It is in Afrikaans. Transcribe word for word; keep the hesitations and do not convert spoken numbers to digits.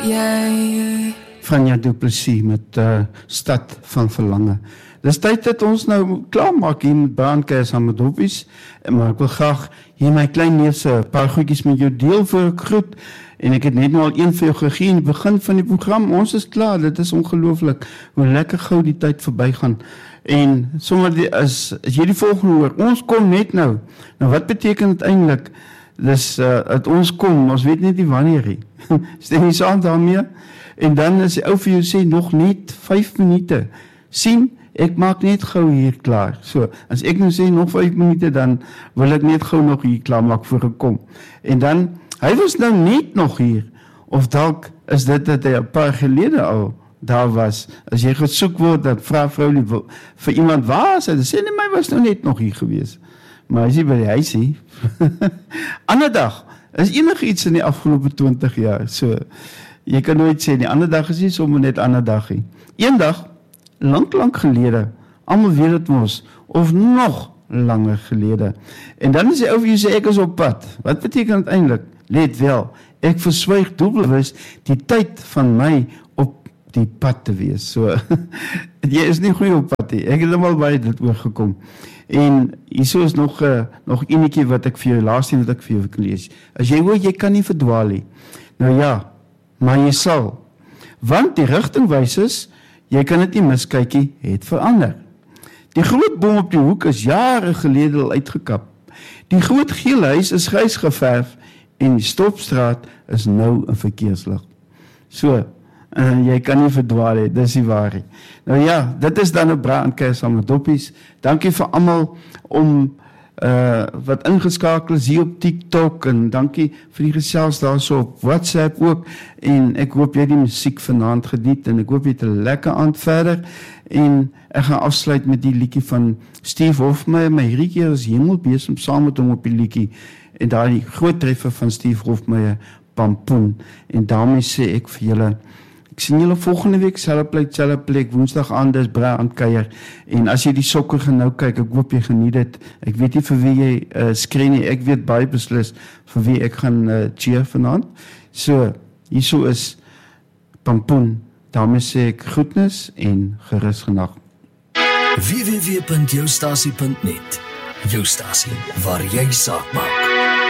Jy Franja Du Plessis met uh, Stad van Verlange. Dis tyd dat ons nou klaarmaak hier met Brandkers saam met Hoppies, maar ek wil graag hier my klein neefse 'n paar goedjies met jou deel voor ek groet, en ek het net nou al een vir jou gegee in die begin van die program. Ons is klaar, dit is ongelooflik hoe lekker gou die tyd verbygaan. En sommer die, as, as jy die volgende hoor, ons kom net nou. Nou wat beteken dit eintlik? Dis uh, dat ons kom, ons weet net nie wanneer nie. Stem jy saam daarmee? En dan as die ou vir jou sê nog net vyf minute. Sien, ek maak net gou hier klaar. So, as ek nou sê nog vyf minute, dan wil ek net gou nog hier klaar maak voor ek kom. En dan, hy was nou net nog hier. Of dalk is dit dat hy 'n paar gelede al daar was. As jy gesoek word, dan vra vrou die, vir iemand waar is hy? Dan sê nee, my was nou net nog hier gewees. Maar hy sê by die huisie. Ander dag is enige iets in die afgelope twintig jaar. So, jy kan nooit sê, die ander dag is nie sommer net ander dag nie. Eendag, lank, lank gelede, almal weet het mos, of nog langer gelede. En dan is die ou vir jou sê, ek is op pad. Wat beteken het eintlik? Let wel, ek verswyg doelbewus die tyd van my op die pad te wees. So, jy is nie goeie op pad nie. Ek het al baie dit oorgekom. En hierso is nog, uh, nog enetjie wat ek vir jou, laatste wat ek vir jou kan lees. As jy hoor, jy kan nie verdwaal nie. Nou ja, maar jy sal. Want die rigtingwysers, jy kan dit nie miskyk nie, het verander. Die groot boom op die hoek is jare gelede al uitgekap. Die groot geel huis is grys geverf en die stopstraat is nou 'n verkeerslig. So, uh, jy kan nie verdwaal nie, dis die waarheid. Nou ja, dit is dan 'n Brandkers saam met Doppies. Dankie vir almal om Uh, wat ingeskakel is hier op TikTok, en dankie vir die gesels daarso op WhatsApp ook, en ek hoop jy die musiek vanaand geniet, en ek hoop jy het 'n lekker aand verder, en ek gaan afsluit met die liedjie van Steve Hofmeyer, maar hierdie keer is Hemelbesem saam met hom op die liedjie, en daar die groot treffer van Steve Hofmeyer, Pampoen, en daarmee sê ek vir julle, ek sien julle volgende week, selfe plek, selfe plek, woensdag aand is Brandkuier, en as jy die sokker gaan nou kyk, ek hoop jy geniet dit, ek weet nie vir wie jy uh, skree nie, ek weet baie beslis vir wie ek gaan uh, cheer vanaand. So, hierso is Pampoen, daarmee sê ek groetnis en gerus genag. w w w punt jou stasie punt net, jou stasie waar jy saak maak.